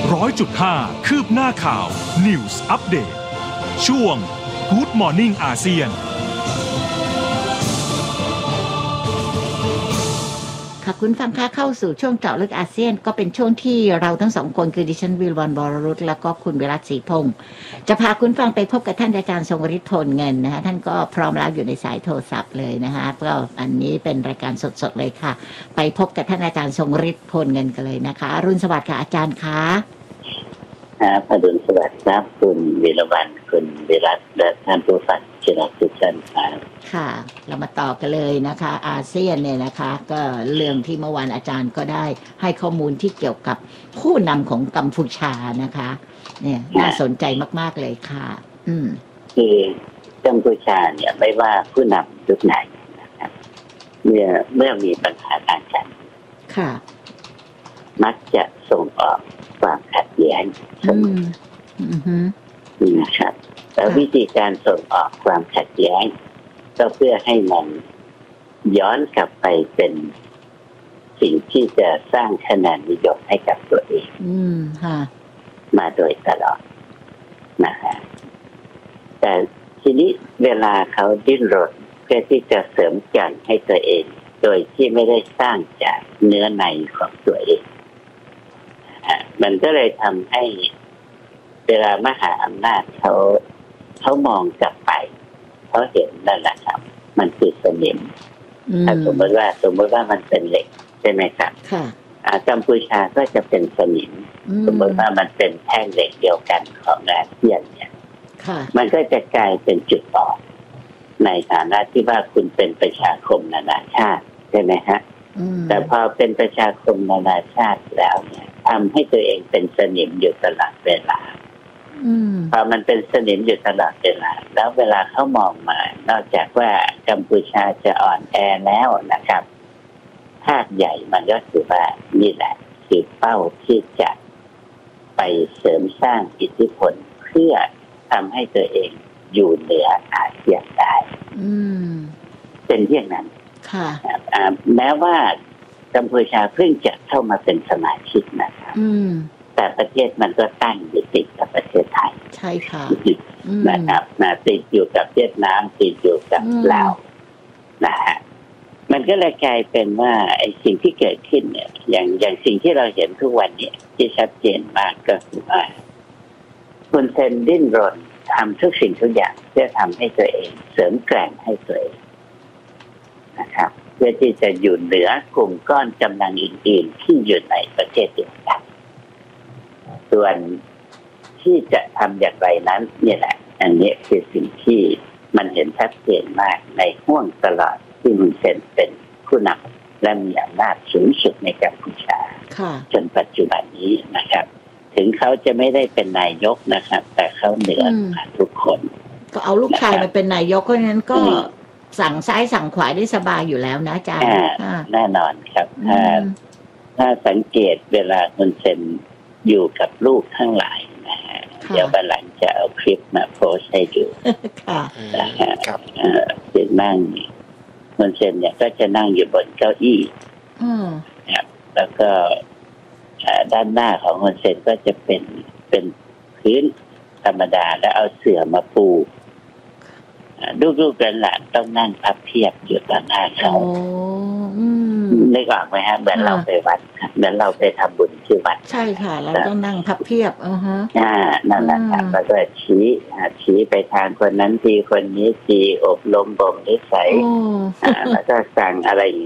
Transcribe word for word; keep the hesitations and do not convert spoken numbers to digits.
ร้อยจุดห้าคืบหน้าข่าว News Update ช่วง Good Morning อาเซียนค่ะคุณฟังค่ะเข้าสู่ช่วงเจาะลึกอาเซียนก็เป็นช่วงที่เราทั้งสองคนคือดิฉันวิลวรรณวรรุตแล้วก็คุณวิรัตศรีพงศ์จะพาคุณฟังไปพบกับท่านอาจารย์ทรงฤทธิ์โทนเงินนะคะท่านก็พร้อมแล้วอยู่ในสายโทรศัพท์เลยนะคะก็อันนี้เป็นรายการสดๆเลยค่ะไปพบกับท่านอาจารย์ทรงฤทธิ์โทนเงินกันเลยนะคะอรุณสวัสดิ์ค่ะอาจารย์คะครับอรุณสวัสดิ์ครับคุณวิรวรรณคุณวิรัตและท่านผู้ฟังที่รักทุกท่านครับค่ะเรามาต่อกันเลยนะคะอาเซียนเนี่ยนะคะก็เรื่องที่เมื่อวานอาจารย์ก็ได้ให้ข้อมูลที่เกี่ยวกับผู้นำของกัมพูชานะคะเนี่ยน่าสนใจมากๆเลยค่ะอืมคือกัมพูชาเนี่ยไม่ว่าผู้นำยุคไหนนะครับเมื่อเมื่อมีปัญหาทางการเมืองค่ะมักจะส่งออกความขัดแย้งเสมอนะครับแล้ววิธีการส่งออกความขัดแย้งก็เพื่อให้มันย้อนกลับไปเป็นสิ่งที่จะสร้างคะแนนนิยมให้กับตัวเองมาโดยตลอดนะฮะแต่ทีนี้เวลาเขาดิ้นรนเพื่อที่จะเสริมกันให้ตัวเองโดยที่ไม่ได้สร้างจากเนื้อในของตัวเองมันก็เลยทำให้เวลามหาอำนาจเขาเขามองกลับไปเขาเห็นนั่นแหละครับมันคือสนิมถ้าสมมติว่าสมมติว่ามันเป็นเหล็กใช่ไหมครับกัมพูชาก็จะเป็นสนิมสมมติว่ามันเป็นแท่งเหล็กเดียวกันของอาเซียนเนี่ยมันก็จะกลายเป็นจุดอ่อนในฐานะที่ว่าคุณเป็นประชาคมนานาชาติใช่ไหมฮะแต่พอเป็นประชาคมนานาชาติแล้วเนี่ยทำให้ตัวเองเป็นสนิมอยู่ตลอดเวลาพอมันเป็นสนิมอยู่ตลอดเวลาแล้วเวลาเขามองมานอกจากว่ากัมพูชาจะอ่อนแอแล้วนะครับภาพใหญ่มันก็คือว่านี่แหละคือเป้าที่จะไปเสริมสร้างอิทธิพลเพื่อทำให้ตัวเองอยู่เหนืออาเซียนได้เป็นเช่นนั้นแม้ว่ากัมพูชาเพิ่งจะเข้ามาเป็นสมาชิกนะครับแต่ประเทศมันก็ตั้งอยู่ติดกับประเทศไทยใช่ค่ะนะครับนะติดอยู่กับเวียดนามติดอยู่กับลาวนะฮะมันก็เลยกลายเป็นว่าไอ้สิ่งที่เกิดขึ้นเนี่ยอย่างอย่างสิ่งที่เราเห็นทุกวันนี้ที่ชัดเจนมากก็คือว่าคุณเซนดิ้นรนทำทุกสิ่งทุกอย่างเพื่อทำให้ตัวเองเสริมแกร่งให้ตัวเองนะครับเพื่อที่จะอยู่เหนือกลุ่มก้อนกำลังอื่นๆที่อยู่ในประเทศเดียวกันส่วนที่จะทำอย่างไรนั้นนี่แหละอันนี้คือสิ่งที่มันเห็นชัดเจนมากในห่วงตลอดที่ฮุนเซนเป็นผู้นำและมีอำนาจสูงสุดในกัมพูชาจนปัจจุบันนี้นะครับถึงเขาจะไม่ได้เป็นนายกนะครับแต่เขาเหนือทุกคนก็เอาลูกชายมาเป็นนายกเพราะฉะนั้นก็สั่งซ้ายสั่งขวาได้สบายอยู่แล้วนะอาจารย์แน่นอนครับถ้าถ้าสังเกตเวลาฮุนเซนอยู่กับลูกทั้งหลายนะฮะเดี๋ยววันหลังจะเอาคลิปมาโพสให้ดูค่ะนะฮะจะนั่งฮุนเซนเนี่ยก็จะนั่งอยู่บนเก้าอี้นะครับแล้วก็ด้านหน้าของฮุนเซนก็จะเป็นเป็นพื้นธรรมดาแล้วเอาเสื่อมาปูลูกๆหลานๆต้องนั่งพับเพียบอยู่ต่อหน้าเขานึกออกไหมฮะเหมือนเราไปวัดเหมือนเราไปทำบุญที่วัดใช่ค่ะเราต้องนั่งพับเพียบอือฮะอ่านั่นแหละครับแล้วก็ชี้ชี้ไปทางคนนั้นทีคนนี้ทีอบรมบ่มนิสัยแล้วก็สั่งอะไร